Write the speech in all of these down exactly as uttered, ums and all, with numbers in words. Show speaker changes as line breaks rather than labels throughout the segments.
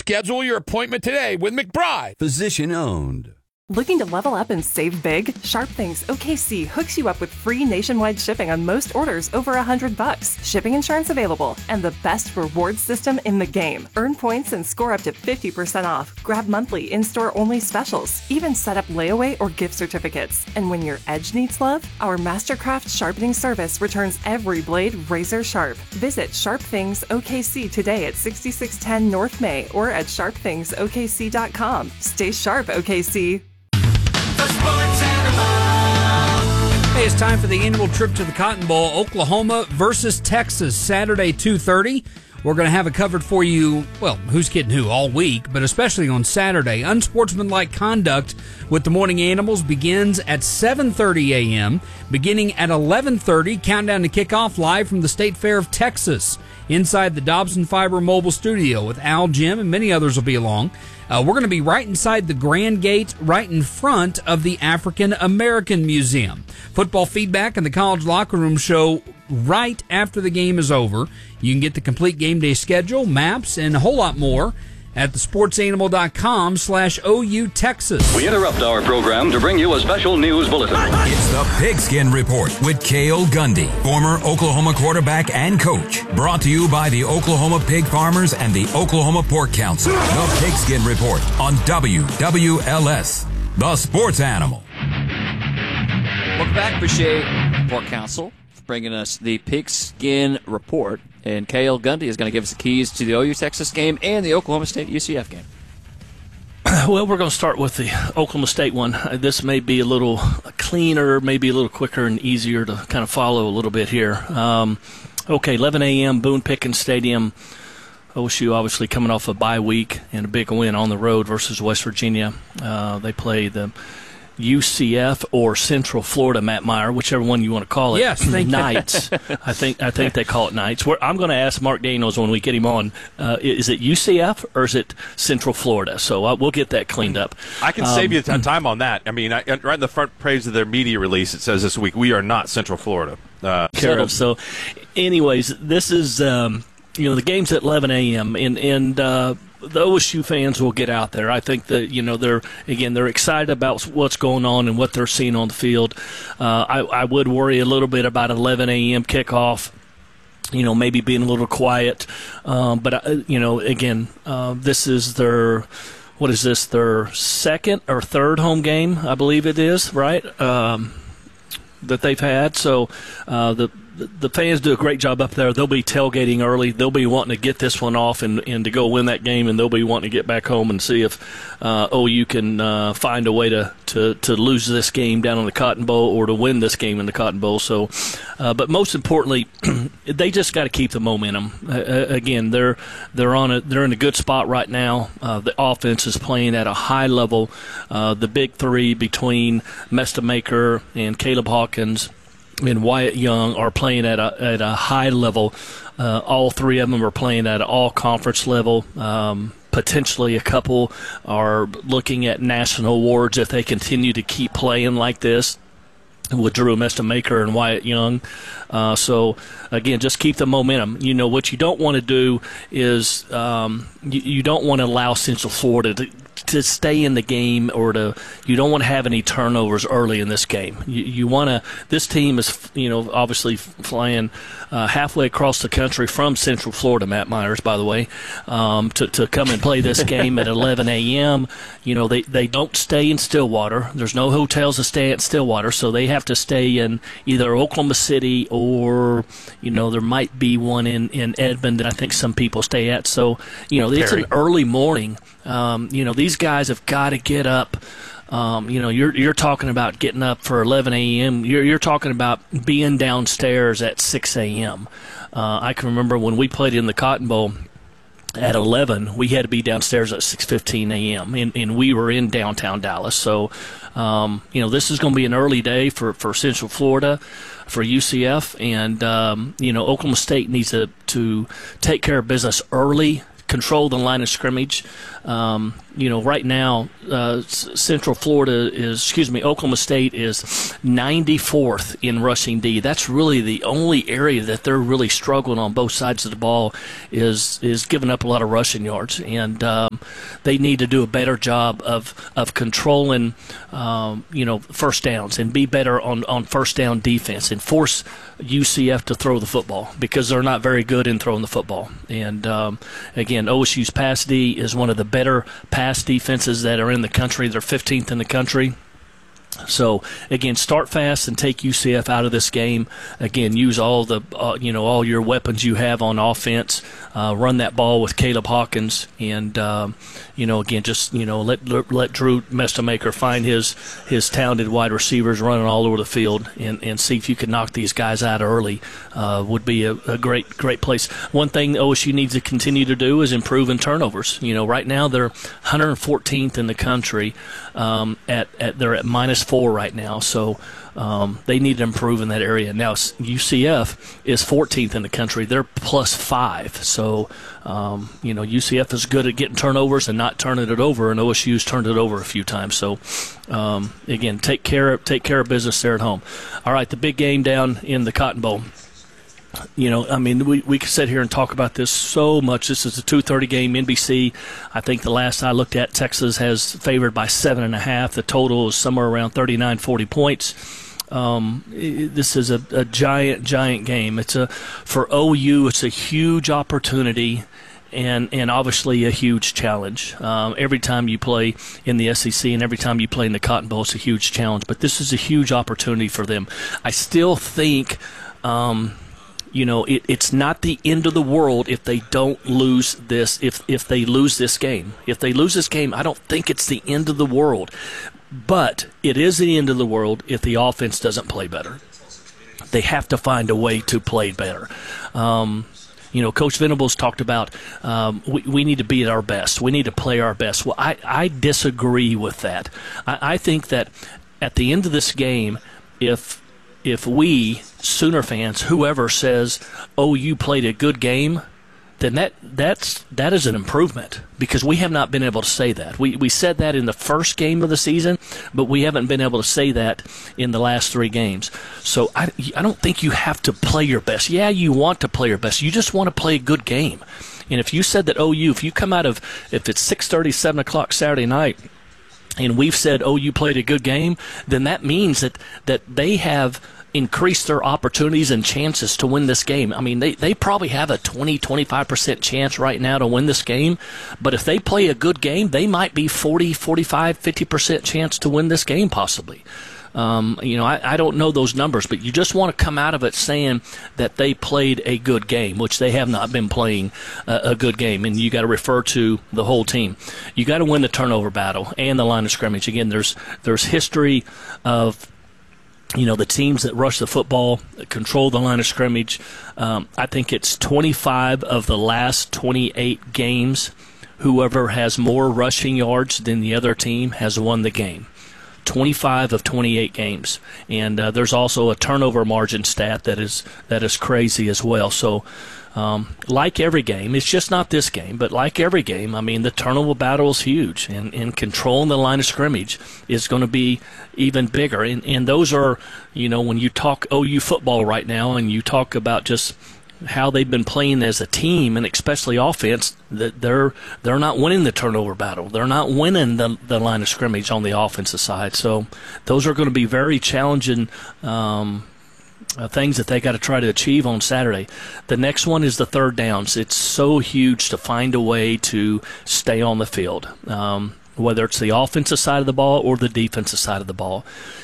Schedule your appointment today with McBride.
Physician owned.
Looking to level up and save big? Sharp Things O K C hooks you up with free nationwide shipping on most orders over one hundred bucks. Shipping insurance available, and the best reward system in the game. Earn points and score up to fifty percent off. Grab monthly in-store only specials. Even set up layaway or gift certificates. And when your edge needs love, our Mastercraft sharpening service returns every blade razor sharp. Visit Sharp Things O K C today at sixty-six ten North May or at sharp things o k c dot com. Stay sharp, O K C.
Hey, it's time for the annual trip to the Cotton Bowl, Oklahoma versus Texas, Saturday, two thirty. We're going to have it covered for you, well, who's kidding who, all week, but especially on Saturday. Unsportsmanlike conduct with the Morning Animals begins at seven thirty a.m., beginning at eleven thirty, countdown to kickoff live from the State Fair of Texas, inside the Dobson Fiber Mobile Studio with Al, Jim, and many others will be along. Uh, we're going to be right inside the Grand Gate, right in front of the African American Museum. Football feedback and the College Locker Room show right after the game is over. You can get the complete game day schedule, maps, and a whole lot more at thesportsanimal.com slash OU Texas.
We interrupt our program to bring you a special news bulletin.
It's the Pigskin Report with Cale Gundy, former Oklahoma quarterback and coach. Brought to you by the Oklahoma Pig Farmers and the Oklahoma Pork Council. The Pigskin Report on W W L S, the Sports Animal.
Welcome back. Appreciate Pork Council for bringing us the Pigskin Report. And Cale Gundy is going to give us the keys to the O U Texas game and the Oklahoma State U C F game.
Well, we're going to start with the Oklahoma State one. This may be a little cleaner, maybe a little quicker and easier to kind of follow a little bit here. Um, okay, eleven a.m., Boone Pickens Stadium. O S U obviously coming off a bye week and a big win on the road versus West Virginia. Uh, they play the U C F or Central Florida, Matt Meyer, whichever one you want to call it.
Yes, thank
Knights. I think I think they call it Knights. We're, I'm going to ask Mark Daniels when we get him on. Uh, is it U C F or is it Central Florida? So uh, we'll get that cleaned up.
I can um, save you t- time on that. I mean, I, right in the front page of their media release, it says this week, we are not Central Florida. Uh,
so, so, anyways, this is um, you know the game's at eleven a.m. and and. Uh, The O S U fans will get out there. I think that, you know, they're, again, they're excited about what's going on and what they're seeing on the field. Uh, I, I would worry a little bit about eleven a.m. kickoff, you know, maybe being a little quiet. Um, but, uh, you know, again, uh, this is their, what is this, their second or third home game, I believe it is, right, um, that they've had. So uh, the The fans do a great job up there. They'll be tailgating early. They'll be wanting to get this one off and, and to go win that game, and they'll be wanting to get back home and see if uh, O U can uh, find a way to, to, to lose this game down in the Cotton Bowl or to win this game in the Cotton Bowl. So, uh, but most importantly, they just got to keep the momentum. Uh, again, they're they're on a they're in a good spot right now. Uh, the offense is playing at a high level. Uh, the big three between Mestamaker and Caleb Hawkins and Wyatt Young are playing at a at a high level. Uh, all three of them are playing at an all-conference level. Um, potentially a couple are looking at national awards if they continue to keep playing like this with Drew Mestamaker and Wyatt Young. Uh, so, again, just keep the momentum. You know, what you don't want to do is um, you, you don't want to allow Central Florida to, to stay in the game, or to you don't want to have any turnovers early in this game. You, you want to – this team is, you know, obviously flying uh, halfway across the country from Central Florida, Matt Myers, by the way, um, to, to come and play this game at eleven a.m. You know, they, they don't stay in Stillwater. There's no hotels to stay at Stillwater, so they have to stay in either Oklahoma City or, you know, there might be one in, in Edmond that I think some people stay at. So, you know, it's an early morning. Um, you know, these guys have got to get up. Um, you know, you're you're talking about getting up for eleven a.m. You're you're talking about being downstairs at six a.m. Uh, I can remember when we played in the Cotton Bowl at eleven, we had to be downstairs at six fifteen a.m., and, and we were in downtown Dallas. So, um, you know, this is going to be an early day for, for Central Florida, for U C F, and, um, you know, Oklahoma State needs to, to take care of business early, control the line of scrimmage. Um, you know, right now, uh, Central Florida is, excuse me, Oklahoma State is ninety-fourth in rushing D. That's really the only area that they're really struggling on both sides of the ball is is giving up a lot of rushing yards. And, um, um, they need to do a better job of of controlling, um, you know, first downs and be better on, on first down defense and force U C F to throw the football because they're not very good in throwing the football. And um, again, O S U's pass D is one of the better pass defenses that are in the country. They're fifteenth in the country. So again, start fast and take U C F out of this game. Again, use all the uh, you know all your weapons you have on offense. Uh, run that ball with Caleb Hawkins, and um, you know again, just you know let let Drew Mestamaker find his his talented wide receivers running all over the field, and, and see if you can knock these guys out early. Uh, would be a, a great great place. One thing O S U needs to continue to do is improve in turnovers. You know, right now they're one hundred fourteenth in the country. Um, at, at they're at minus four right now, so um, they need to improve in that area. Now U C F is fourteenth in the country; they're plus five. So um, you know U C F is good at getting turnovers and not turning it over, and O S U's turned it over a few times. So um, again, take care of take care of business there at home. All right, the big game down in the Cotton Bowl. You know, I mean, we, we could sit here and talk about this so much. This is a two thirty game, N B C. I think the last I looked at, Texas has favored by seven and a half. The total is somewhere around thirty-nine, forty points. Um, it, this is a, a giant, giant game. It's a for O U. It's a huge opportunity. And, and obviously a huge challenge. Um, every time you play in the S E C and every time you play in the Cotton Bowl, it's a huge challenge. But this is a huge opportunity for them. I still think, um, you know, it, it's not the end of the world if they don't lose this. If if they lose this game, if they lose this game, I don't think it's the end of the world. But it is the end of the world if the offense doesn't play better. They have to find a way to play better. Um, You know, Coach Venables talked about um, we, we need to be at our best. We need to play our best. Well, I, I disagree with that. I, I think that at the end of this game, if if we, Sooner fans, whoever says, oh, you played a good game, then that that's that is an improvement because we have not been able to say that. We we said that in the first game of the season, but we haven't been able to say that in the last three games. So I, I don't think you have to play your best. Yeah, you want to play your best. You just want to play a good game. And if you said that O U, if you come out of, if it's six thirty, seven o'clock Saturday night, and we've said, oh, you played a good game, then that means that, that they have increase their opportunities and chances to win this game. I mean, they, they probably have a twenty, twenty-five percent chance right now to win this game, but if they play a good game, they might be forty, forty-five, fifty percent chance to win this game possibly. Um, you know, I, I don't know those numbers, but you just want to come out of it saying that they played a good game, which they have not been playing a, a good game, and you got to refer to the whole team. You got to win the turnover battle and the line of scrimmage. Again, there's there's history of you know, the teams that rush the football, control the line of scrimmage. Um, I think it's twenty-five of the last twenty-eight games. Whoever has more rushing yards than the other team has won the game. twenty-five of twenty-eight games. And uh, there's also a turnover margin stat that is that is crazy as well. So, um, like every game, it's just not this game, but like every game, I mean, the turnover battle is huge, and, and controlling the line of scrimmage is going to be even bigger. And, and those are, you know, when you talk O U football right now and you talk about just how they've been playing as a team, and especially offense, that they're they're not winning the turnover battle. They're not winning the the line of scrimmage on the offensive side. So those are going to be very challenging um, uh, things that they got to try to achieve on Saturday. The next one is the third downs. It's so huge to find a way to stay on the field, um, whether it's the offensive side of the ball or the defensive side of the ball.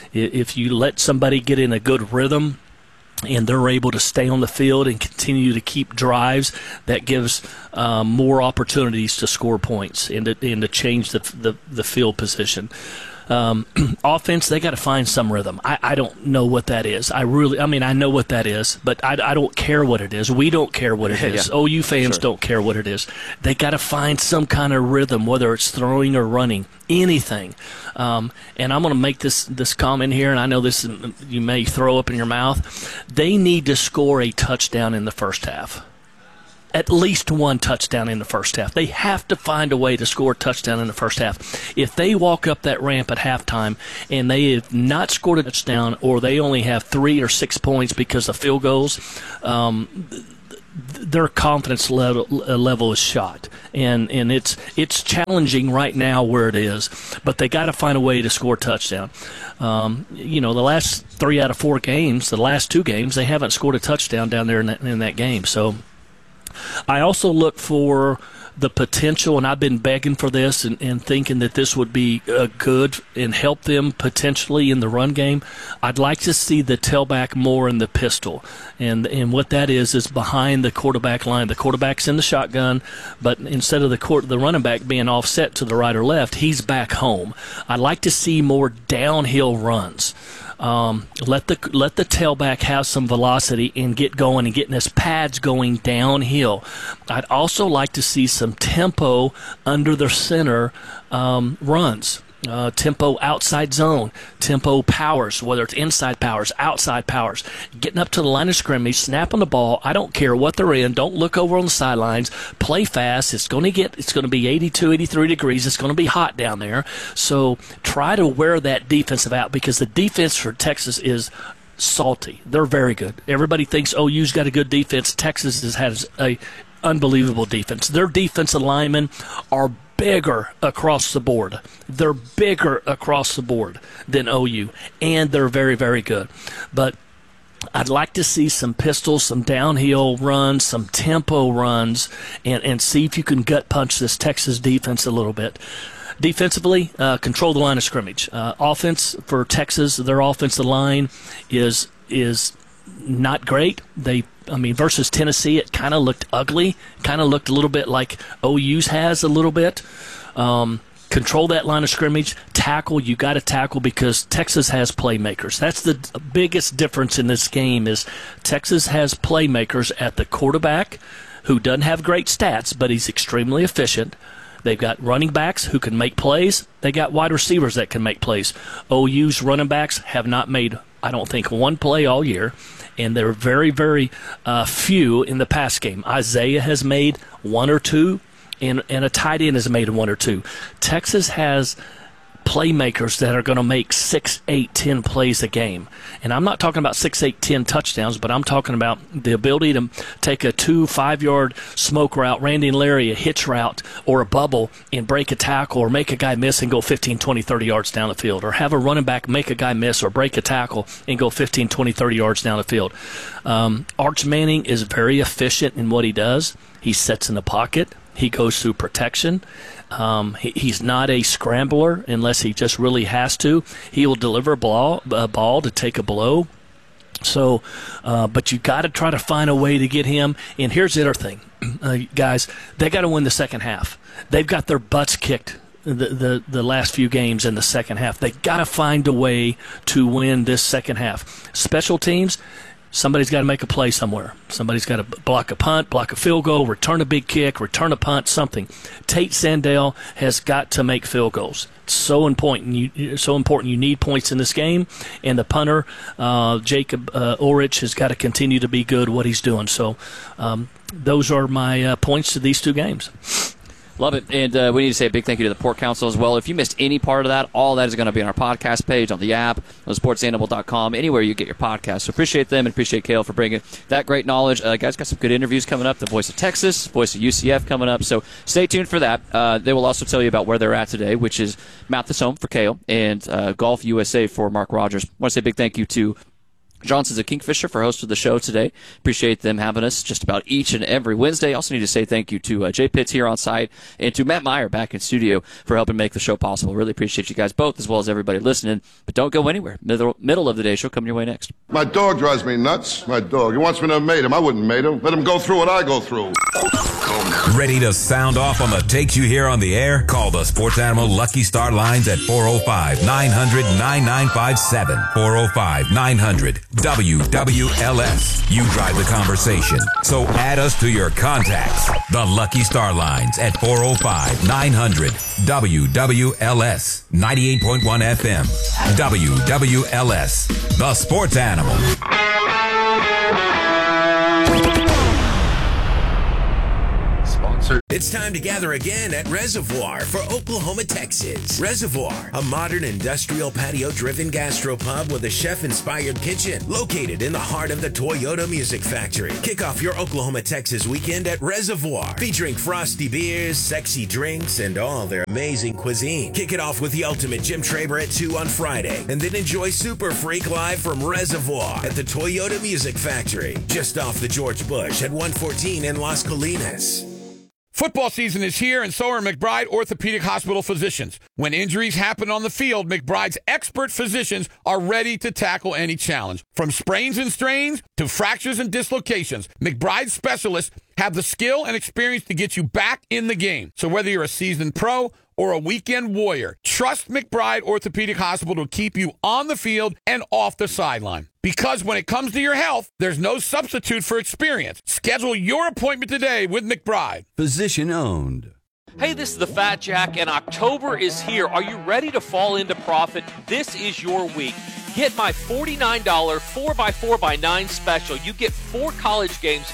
If you let somebody get in a good rhythm and they're able to stay on the field and continue to keep drives, that gives um, more opportunities to score points and to, and to change the, the, the field position. Um, offense, they got to find some rhythm. I, I don't know what that is. I really, I mean, I know what that is, but I, I don't care what it is. We don't care what it is. Yeah. O U fans sure. don't care what it is. They got to find some kind of rhythm, whether it's throwing or running, anything. Um, and I'm going to make this this comment here, and I know this you may throw up in your mouth. They need to score a touchdown in the first half. At least one touchdown in the first half. They have to find a way to score a touchdown in the first half. If they walk up that ramp at halftime and they have not scored a touchdown, or they only have three or six points because of field goals, um, their confidence level, level is shot, and and it's it's challenging right now where it is. But they got to find a way to score a touchdown. Um, you know, the last three out of four games, the last two games, they haven't scored a touchdown down there in that, in that game. So I also look for the potential, and I've been begging for this and, and thinking that this would be uh, good and help them potentially in the run game. I'd like to see the tailback more in the pistol. And and what that is is behind the quarterback line. The quarterback's in the shotgun, but instead of the court, the running back being offset to the right or left, he's back home. I'd like to see more downhill runs. Um, let the let the tailback have some velocity and get going and getting his pads going downhill. I'd also like to see some tempo under the center um, runs. Uh, tempo outside zone, tempo powers, whether it's inside powers, outside powers, getting up to the line of scrimmage, snapping the ball. I don't care what they're in. Don't look over on the sidelines. Play fast. It's going to get. It's going to be eighty-two, eighty-three degrees. It's going to be hot down there. So try to wear that defensive out, because the defense for Texas is salty. They're very good. Everybody thinks O U's got a good defense. Texas has had a unbelievable defense. Their defensive linemen are bigger across the board. They're bigger across the board than O U, and they're very, very good. But I'd like to see some pistols, some downhill runs, some tempo runs, and, and see if you can gut punch this Texas defense a little bit. Defensively, uh, control the line of scrimmage. Uh, offense for Texas, their offensive line is is not great. They I mean, versus Tennessee, it kind of looked ugly, kind of looked a little bit like O U's has a little bit. Um, control that line of scrimmage. Tackle, you got to tackle, because Texas has playmakers. That's the biggest difference in this game is Texas has playmakers at the quarterback who doesn't have great stats, but he's extremely efficient. They've got running backs who can make plays. They got wide receivers that can make plays. O U's running backs have not made, I don't think, one play all year. And they're very, very uh, few in the pass game. Isaiah has made one or two, and, and a tight end has made one or two. Texas has playmakers that are going to make six, eight, ten plays a game. And I'm not talking about six, eight, ten touchdowns, but I'm talking about the ability to take a two, five-yard smoke route, Randy and Larry, a hitch route, or a bubble, and break a tackle, or make a guy miss and go fifteen, twenty, thirty yards down the field, or have a running back make a guy miss or break a tackle and go fifteen, twenty, thirty yards down the field. Um, Arch Manning is very efficient in what he does. He sits in the pocket. He goes through protection. Um, he, he's not a scrambler unless he just really has to. He will deliver a ball, a ball to take a blow. So, uh, but you got to try to find a way to get him. And here's the other thing, uh, guys. They got to win the second half. They've got their butts kicked the, the the last few games in the second half. They got to find a way to win this second half. Special teams. Somebody's got to make a play somewhere. Somebody's got to block a punt, block a field goal, return a big kick, return a punt, something. Tate Sandell has got to make field goals. It's so important. You, so important. You need points in this game. And the punter, uh, Jacob uh, Ulrich, has got to continue to be good what he's doing. So um, those are my uh, points to these two games.
Love it. And uh, we need to say a big thank you to the Port Council as well. If you missed any part of that, all that is going to be on our podcast page, on the app, on sports animal dot com, anywhere you get your podcast. So appreciate them and appreciate Cale for bringing that great knowledge. Uh, guys, got some good interviews coming up. The Voice of Texas, Voice of U C F coming up. So stay tuned for that. Uh, they will also tell you about where they're at today, which is Mathis Home for Cale and uh, Golf U S A for Mark Rogers. I want to say a big thank you to Johnson's of Kingfisher for hosting the show today. Appreciate them having us just about each and every Wednesday. Also need to say thank you to uh, Jay Pitts here on site and to Matt Meyer back in studio for helping make the show possible. Really appreciate you guys both, as well as everybody listening. But don't go anywhere. Middle, middle of the day show coming your way next.
My dog drives me nuts. My dog. He wants me to have made him. I wouldn't made him. Let him go through what I go through.
Ready to sound off on the takes you hear on the air? Call the Sports Animal Lucky Star lines at four oh five, nine hundred, nine nine five seven. four oh five, nine hundred, W W L S. You drive the conversation. So add us to your contacts. The Lucky Star lines at four oh five, nine hundred, W W L S. ninety-eight point one F M. W W L S. The Sports Animal.
Sponsored
sponsor.
It's time to gather again at Reservoir for Oklahoma, Texas. Reservoir, a modern industrial patio-driven gastropub with a chef-inspired kitchen located in the heart of the Toyota Music Factory. Kick off your Oklahoma, Texas weekend at Reservoir, featuring frosty beers, sexy drinks, and all their amazing cuisine. Kick it off with the ultimate Jim Traber at two on Friday, and then enjoy Super Freak live from Reservoir at the Toyota Music Factory, just off the George Bush at one fourteen in Las Colinas.
Football season is here, and so are McBride Orthopedic Hospital physicians. When injuries happen on the field, McBride's expert physicians are ready to tackle any challenge. From sprains and strains to fractures and dislocations, McBride specialists have the skill and experience to get you back in the game. So whether you're a seasoned pro or a weekend warrior, trust McBride Orthopedic Hospital to keep you on the field and off the sideline. Because when it comes to your health, there's no substitute for experience. Schedule your appointment today with McBride.
Physician owned.
Hey, this is the Fat Jack, and October is here. Are you ready to fall into profit? This is your week. Get my forty-nine dollars four by four by nine special. You get four college games